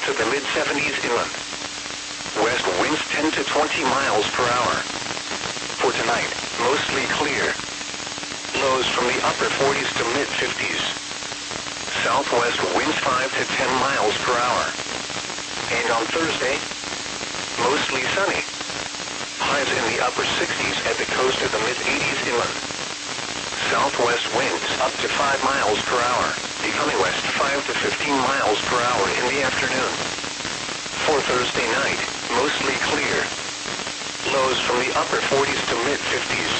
to the mid-70s inland. West winds 10 to 20 miles per hour. For tonight, mostly clear. Lows from the upper 40s to mid-50s. Southwest winds 5 to 10 miles per hour. And on Thursday, mostly sunny. Highs in the upper 60s at the coast of the mid-80s inland. Southwest winds up to 5 miles per hour, becoming west 5 to 15 miles per hour in the afternoon. For Thursday night, mostly clear. Lows from the upper 40s to mid-50s.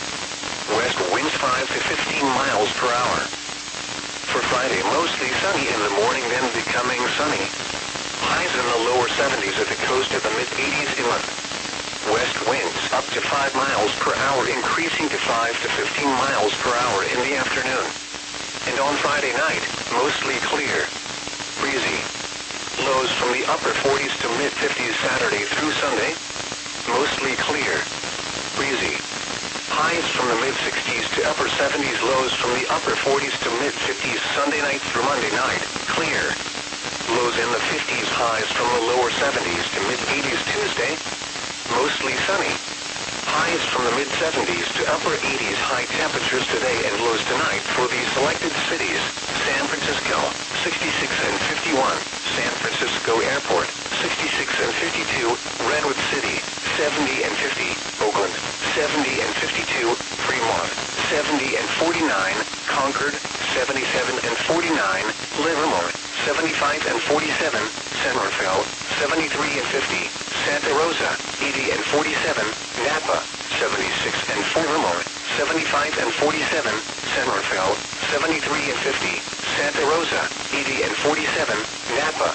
West winds 5 to 15 miles per hour. For Friday, mostly sunny in the morning, then becoming sunny. Highs in the lower 70s at the coast of the mid-80s inland. West winds up to 5 miles per hour, increasing to 5 to 15 miles per hour in the afternoon. And on Friday night, mostly clear. Breezy. Lows from the upper 40s to mid-50s Saturday through Sunday. Mostly clear. Breezy. Highs from the mid-60s to upper 70s, lows from the upper 40s to mid-50s Sunday night through Monday night. Clear. Lows in the 50s, highs from the lower 70s to mid-80s Tuesday. Mostly sunny. Highs from the mid-70s to upper 80s, high temperatures today and lows tonight for the selected cities. San Francisco, 66 and 51. San Francisco Airport, 66 and 52. Redwood City, 70 and 50. Oakland, 70 and 52. Fremont, 70 and 49. Concord, 77 and 49. Livermore, 75 and 47. San Rafael, 73 and 50. Santa Rosa, 80 and 47. Napa, 76 and 4. Livermore, 75 and 47. San Rafael, 73 and 50. Santa Rosa, 80 and 47. Napa,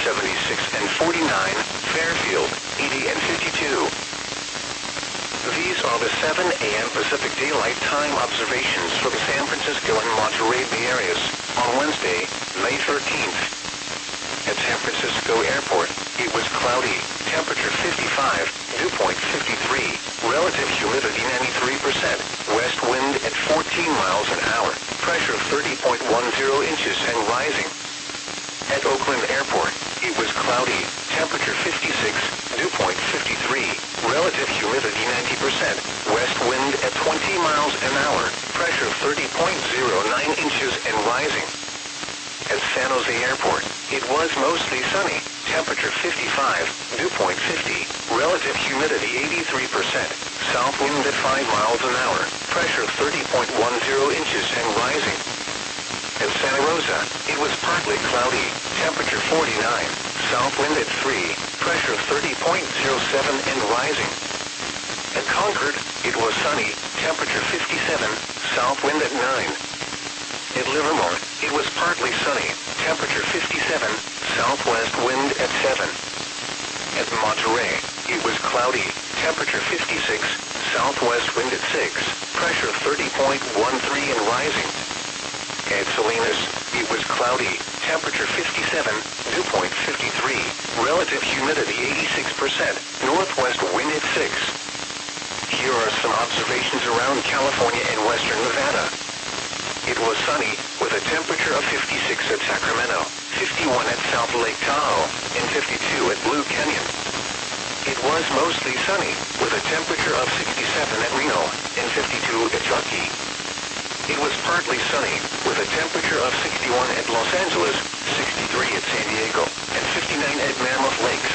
76 and 49. Fairfield, 80 and 52. These are the 7 a.m. Pacific Daylight Time observations for the San Francisco and Monterey Bay areas on Wednesday, May 13th. At San Francisco Airport, it was cloudy, temperature 55, dew point 53, relative humidity 93%, west wind at 14 miles an hour, pressure 30.10 inches and rising. At Oakland Airport, it was cloudy, temperature 56, dew point 53, relative humidity 90%, west wind at 20 miles an hour, pressure 30.09 inches and rising. At San Jose Airport, it was mostly sunny, temperature 55, dew point 50, relative humidity 83%, south wind at 5 miles an hour, pressure 30.10 inches and rising. At Santa Rosa, it was partly cloudy, temperature 49, south wind at 3, pressure 30.07 and rising. At Concord, it was sunny, temperature 57, south wind at 9. At Livermore, it was partly sunny, temperature 57, southwest wind at 7. At Monterey, it was cloudy, temperature 56, southwest wind at 6, pressure 30.13 and rising. At Salinas, it was cloudy, temperature 57, dew point 53, relative humidity 86%, northwest wind at 6. Here are some observations around California and western Nevada. It was sunny, with a temperature of 56 at Sacramento, 51 at South Lake Tahoe, and 52 at Blue Canyon. It was mostly sunny, with a temperature of 67 at Reno, and 52 at Truckee. It was partly sunny, with a temperature of 61 at Los Angeles, 63 at San Diego, and 59 at Mammoth Lakes.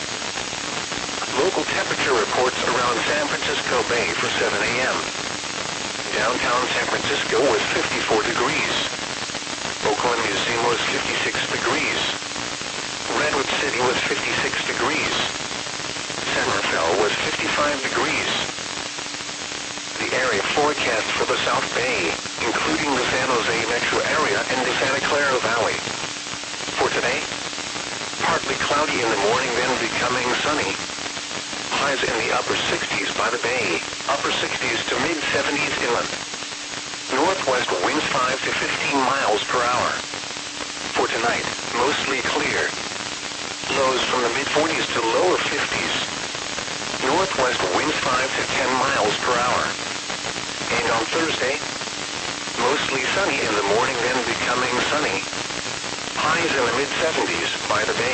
Local temperature reports around San Francisco Bay for 7 a.m. Downtown San Francisco was 54 degrees. Oakland Museum was 56 degrees. Redwood City was 56 degrees. San Rafael was 55 degrees. The area forecast for the South Bay, including the San Jose metro area and the Santa Clara Valley. For today, partly cloudy in the morning, then becoming sunny. Highs in the upper 60s by the bay, upper 60s to mid-70s inland. Northwest winds 5 to 15 miles per hour. For tonight, mostly clear. Lows from the mid-40s to lower 50s. Northwest winds 5 to 10 miles per hour. And on Thursday, mostly sunny in the morning, then becoming sunny. Highs in the mid-70s by the bay.